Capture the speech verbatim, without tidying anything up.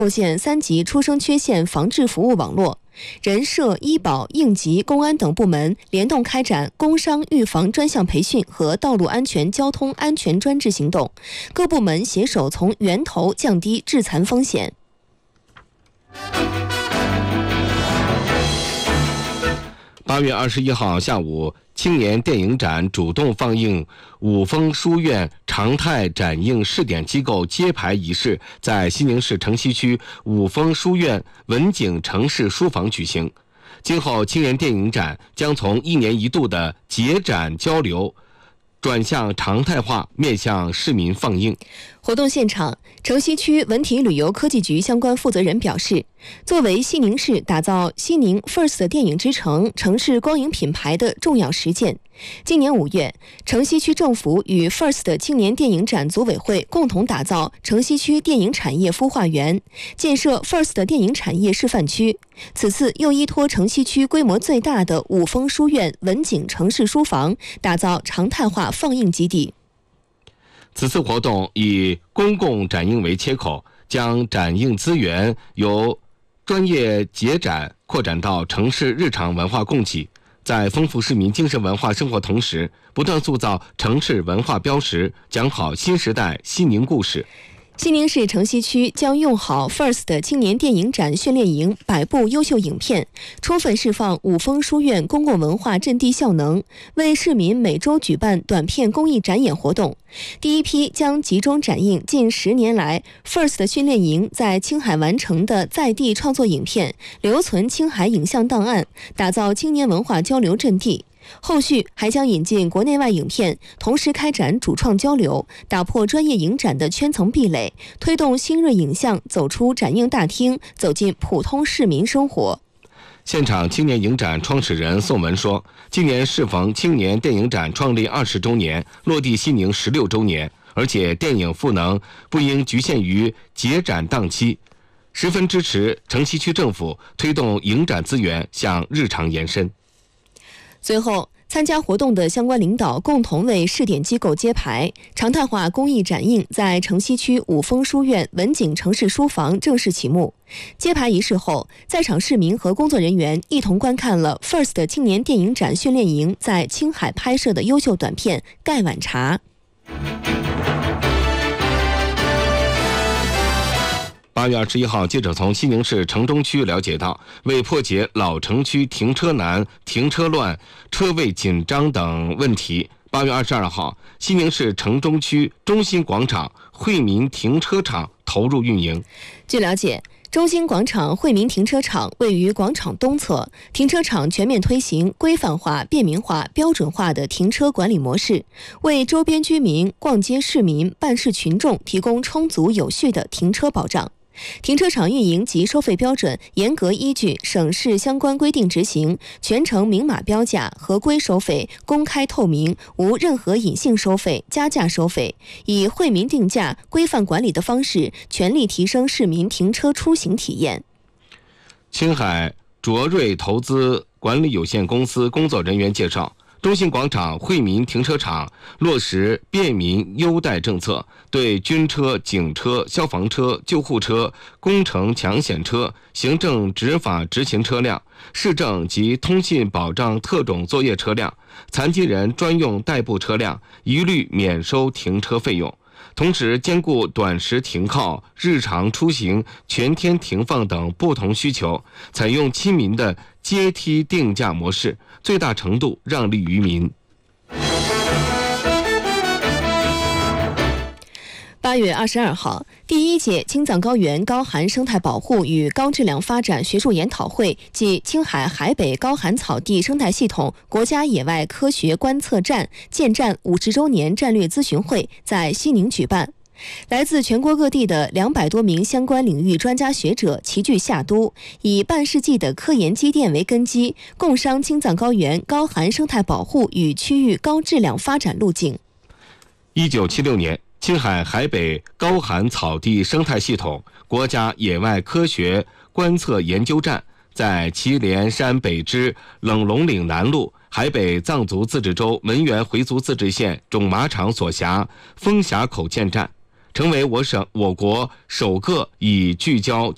县三级出生缺陷防治服务网络，人社、医保、应急、公安等部门联动开展工伤预防专项培训和道路安全交通安全专治行动，各部门携手从源头降低致残风险。 八月二十一号下午，青年电影展主动放映五峰书院常态展映试点机构揭牌仪式在西宁市城西区五峰书院文景城市书房举行。今后青年电影展将从一年一度的节展交流转向常态化，面向市民放映。 活动现场，城西区文体旅游科技局相关负责人表示，作为西宁市打造西宁 First 电影之城城市光影品牌的重要实践，今年五月，城西区政府与 First 青年电影展组委会共同打造城西区电影产业孵化园，建设 First 电影产业示范区。此次又依托城西区规模最大的五峰书院文景城市书房，打造常态化放映基地。 此次活动以公共展映为切口，将展映资源由专业节展扩展到城市日常文化供给，在丰富市民精神文化生活同时，不断塑造城市文化标识，讲好新时代西宁故事。 西宁市城西区将用好 First 青年电影展训练营百部优秀影片，充分释放五峰书院公共文化阵地效能，为市民每周举办短片公益展演活动。第一批将集中展映近十年来 First 训练营在青海完成的在地创作影片，留存青海影像档案，打造青年文化交流阵地。后续还将引进国内外影片，同时开展主创交流，打破专业影展的圈层壁垒，推动新锐影像走出展映大厅，走进普通市民生活。 现场青年影展创始人宋文说，今年适逢青年电影展创立二十周年，落地西宁十六周年，而且电影赋能不应局限于节展档期，十分支持城西区政府推动影展资源向日常延伸。 随后，参加活动的相关领导共同为试点机构揭牌，常态化公益展映在城西区五峰书院文景城市书房正式启幕。揭牌仪式后，在场市民和工作人员一同观看了 First 青年电影展训练营在青海拍摄的优秀短片《盖碗茶》。 八月二十一号，记者从西宁市城中区了解到，为破解老城区停车难、停车乱、车位紧张等问题，八月二十二号，西宁市城中区中心广场惠民停车场投入运营。 据了解，中心广场惠民停车场位于广场东侧，停车场全面推行规范化、便民化、标准化的停车管理模式，为周边居民、逛街市民、办事群众提供充足有序的停车保障。停车场运营及收费标准严格依据省市相关规定执行，全程明码标价、合规收费、公开透明，无任何隐性收费、加价收费，以惠民定价、规范管理的方式，全力提升市民停车出行体验。 青海卓瑞投资管理有限公司工作人员介绍，中心广场惠民停车场落实便民优待政策，对军车、警车、消防车、救护车、工程抢险车、行政执法执勤车辆、市政及通信保障特种作业车辆、残疾人专用代步车辆一律免收停车费用。同时兼顾短时停靠、日常出行、全天停放等不同需求，采用亲民的阶梯定价模式，最大程度让利于民。 八月二十二号，第一届青藏高原高寒生态保护与高质量发展学术研讨会暨青海海北高寒草地生态系统国家野外科学观测站建站五十周年战略咨询会在西宁举办。来自全国各地的两百多名相关领域专家学者齐聚夏都，以半世纪的科研积淀为根基，共商青藏高原高寒生态保护与区域高质量发展路径。 一九七六年，青海海北高寒草地生态系统国家野外科学观测研究站在祁连山北支冷龙岭南麓海北藏族自治州文源回族自治县种马场所辖风峡口建站，成为我省我国首个以聚焦